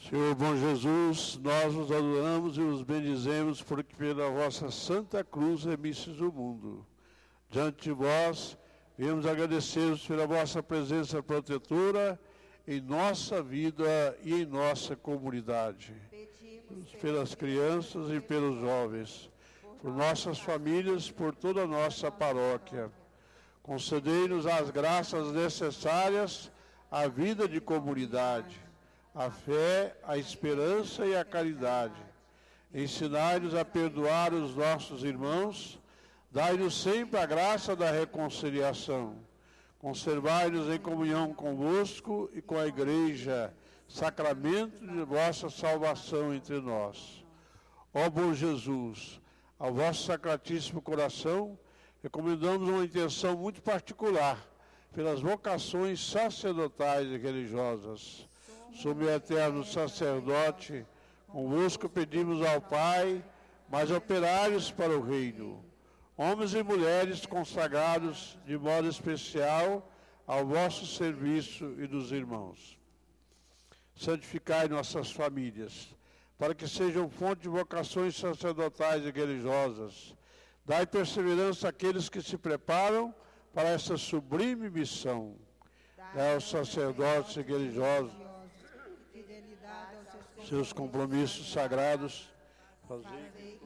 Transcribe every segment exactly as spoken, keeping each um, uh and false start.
Senhor bom Jesus, nós os adoramos e os bendizemos, porque pela vossa santa cruz remistes o mundo. Diante de vós, viemos agradecer-vos pela vossa presença protetora em nossa vida e em nossa comunidade. Pedimos pelas crianças e pelos jovens, por nossas famílias, por toda a nossa paróquia. Concedei-nos as graças necessárias à vida de comunidade, a fé, a esperança e a caridade. Ensinai-nos a perdoar os nossos irmãos, dai-nos sempre a graça da reconciliação. Conservai-nos em comunhão convosco e com a Igreja, sacramento de vossa salvação entre nós. Ó bom Jesus, ao vosso sacratíssimo coração, recomendamos uma intenção muito particular pelas vocações sacerdotais e religiosas. Sob o eterno sacerdote, convosco pedimos ao Pai, mais operários para o reino, homens e mulheres consagrados de modo especial ao vosso serviço e dos irmãos. Santificai nossas famílias, para que sejam fonte de vocações sacerdotais e religiosas. Dai perseverança àqueles que se preparam para essa sublime missão. Dai aos sacerdotes e religiosos seus compromissos sagrados, fazei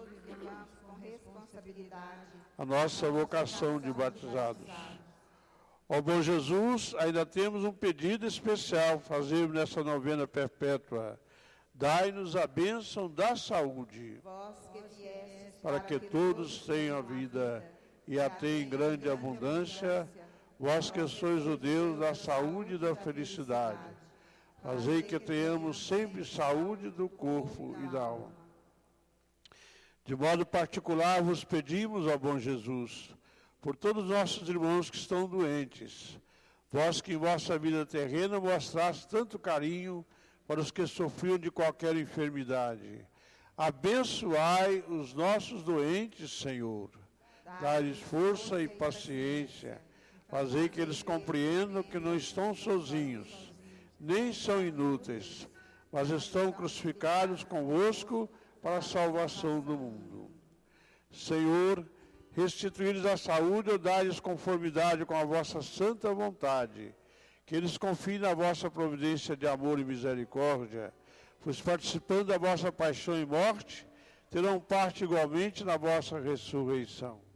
a nossa vocação de batizados. Ó bom Jesus, ainda temos um pedido especial, fazemos nessa novena perpétua. Dai-nos a bênção da saúde, para que todos tenham a vida e a tenham em grande abundância, vós que sois o Deus da saúde e da felicidade. Fazei que tenhamos sempre saúde do corpo e da alma. De modo particular, vos pedimos, ó bom Jesus, por todos os nossos irmãos que estão doentes, vós que em vossa vida terrena mostraste tanto carinho para os que sofriam de qualquer enfermidade. Abençoai os nossos doentes, Senhor. Dai-lhes força e paciência. Fazei que eles compreendam que não estão sozinhos, nem são inúteis, mas estão crucificados convosco para a salvação do mundo. Senhor, restituí-lhes a saúde ou dai-lhes conformidade com a vossa santa vontade, que eles confiem na vossa providência de amor e misericórdia, pois participando da vossa paixão e morte, terão parte igualmente na vossa ressurreição.